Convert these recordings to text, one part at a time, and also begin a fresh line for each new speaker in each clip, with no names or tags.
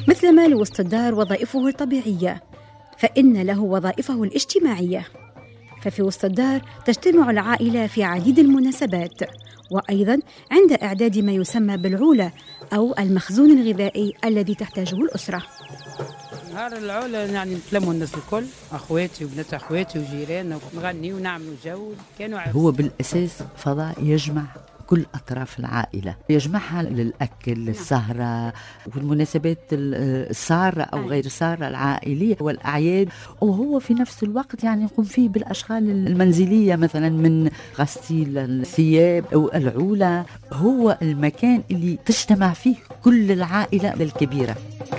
مثلما لوسط الدار وظائفه الطبيعية، فإن له وظائفه الاجتماعية. ففي وسط الدار تجتمع العائلة في عديد المناسبات، وأيضا عند إعداد ما يسمى بالعولة أو المخزون الغذائي الذي تحتاجه الأسرة.
نهار العولة يعني نتلموا الناس الكل، أخواتي وبنات أخواتي وجيراننا، ونغني ونعملوا جو.
هو بالأساس فضاء يجمع كل أطراف العائلة، يجمعها للأكل، للسهرة والمناسبات السارة أو غير السارة العائلية والأعياد. وهو في نفس الوقت يعني يقوم فيه بالأشغال المنزلية، مثلا من غسيل الثياب أو العولة. هو المكان اللي تجتمع فيه كل العائلة الكبيرة.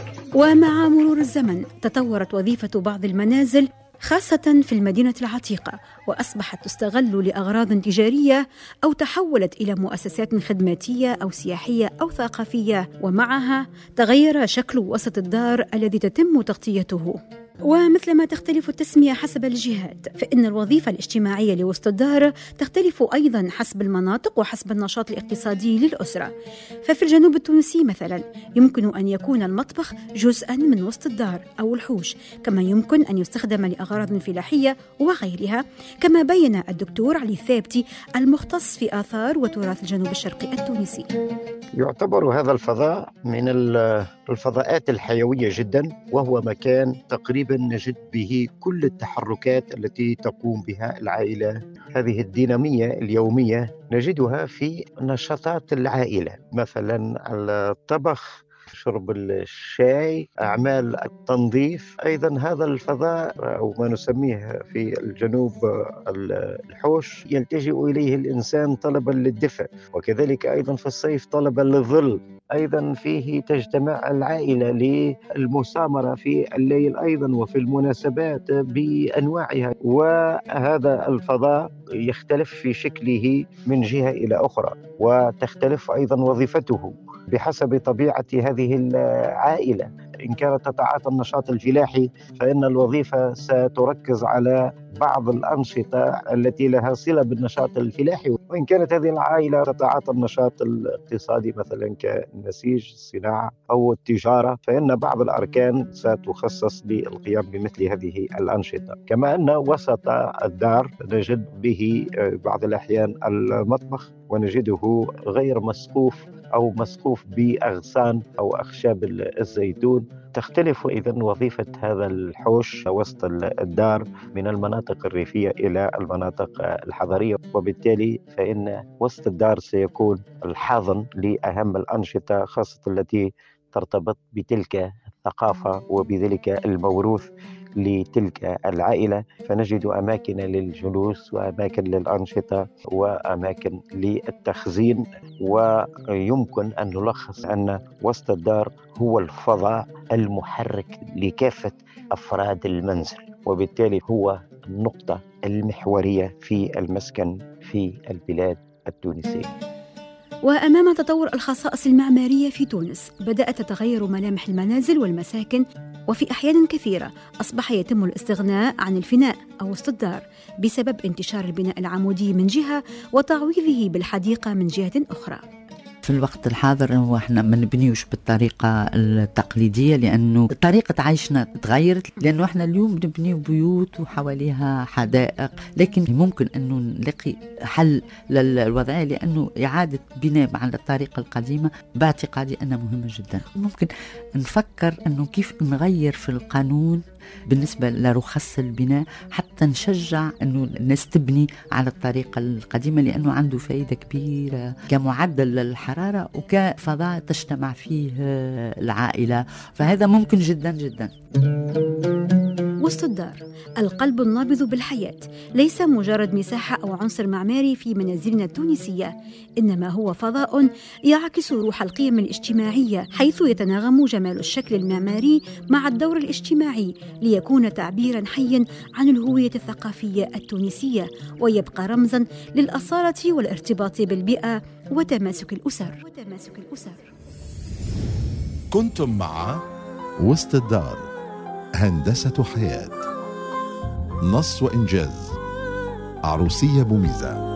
ومع مرور الزمن تطورت وظيفة بعض المنازل خاصة في المدينة العتيقة، وأصبحت تستغل لأغراض تجارية أو تحولت إلى مؤسسات خدماتية أو سياحية أو ثقافية، ومعها تغير شكل وسط الدار الذي تتم تغطيته. ومثلما تختلف التسمية حسب الجهات، فإن الوظيفة الاجتماعية لوسط الدار تختلف أيضا حسب المناطق وحسب النشاط الاقتصادي للأسرة. ففي الجنوب التونسي مثلا يمكن أن يكون المطبخ جزءا من وسط الدار أو الحوش، كما يمكن أن يستخدم لأغراض فلاحية وغيرها، كما بين الدكتور علي الثابتي المختص في آثار وتراث الجنوب الشرقي التونسي.
يعتبر هذا الفضاء من الفضاءات الحيوية جدا، وهو مكان تقريبا نجد به كل التحركات التي تقوم بها العائلة. هذه الدينامية اليومية نجدها في نشاطات العائلة، مثلا الطبخ، شرب الشاي، أعمال التنظيف. أيضا هذا الفضاء أو ما نسميه في الجنوب الحوش يلتجئ إليه الإنسان طلبا للدفء، وكذلك أيضا في الصيف طلبا للظل. أيضا فيه تجتمع العائلة للمسامرة في الليل أيضا وفي المناسبات بأنواعها. وهذا الفضاء يختلف في شكله من جهة إلى أخرى، وتختلف أيضا وظيفته بحسب طبيعة هذه العائلة. إن كانت تتعاطى النشاط الفلاحي فإن الوظيفة ستركز على بعض الأنشطة التي لها صلة بالنشاط الفلاحي، وإن كانت هذه العائلة تتعاطى النشاط الاقتصادي مثلا كالنسيج، الصناعة أو التجارة، فإن بعض الأركان ستخصص للقيام بمثل هذه الأنشطة. كما أن وسط الدار نجد به بعض الأحيان المطبخ، ونجده غير مسقوف أو مسقوف بأغصان أو أخشاب الزيتون. تختلف إذن وظيفة هذا الحوش وسط الدار من المناطق الريفية إلى المناطق الحضرية، وبالتالي فإن وسط الدار سيكون الحاضن لأهم الأنشطة، خاصة التي ترتبط بتلك الثقافة وبذلك الموروث لتلك العائلة. فنجد أماكن للجلوس وأماكن للأنشطة وأماكن للتخزين. ويمكن أن نلخص أن وسط الدار هو الفضاء المحرك لكافة أفراد المنزل، وبالتالي هو النقطة المحورية في المسكن في البلاد التونسية.
وأمام تطور الخصائص المعمارية في تونس بدأت تتغير ملامح المنازل والمساكن، وفي أحيان كثيرة أصبح يتم الاستغناء عن الفناء أو وسط الدار بسبب انتشار البناء العمودي من جهة وتعويضه بالحديقة من جهة أخرى.
في الوقت الحاضر هو احنا ما نبنيوش بالطريقة التقليدية، لأنه طريقة عيشنا تغيرت، لأنه احنا اليوم نبني بيوت وحواليها حدائق، لكن ممكن أنه نلاقي حل للوضعية، لأنه إعادة بناء على الطريقة القديمة باعتقادي أنها مهمة جدا. ممكن نفكر أنه كيف نغير في القانون بالنسبة لرخص البناء حتى نشجع أنه الناس تبني على الطريقة القديمة، لأنه عنده فائدة كبيرة كمعدل للحرارة وكفضاء تجتمع فيه العائلة، فهذا ممكن جدا جدا.
وسط الدار القلب النابض بالحياة ليس مجرد مساحة أو عنصر معماري في منازلنا التونسية، إنما هو فضاء يعكس روح القيم الاجتماعية، حيث يتناغم جمال الشكل المعماري مع الدور الاجتماعي ليكون تعبيراً حياً عن الهوية الثقافية التونسية، ويبقى رمزاً للأصالة والارتباط بالبيئة وتماسك الأسر.
كنتم مع وسط الدار، هندسة حياة، نص وإنجاز، عروسية بوميزة.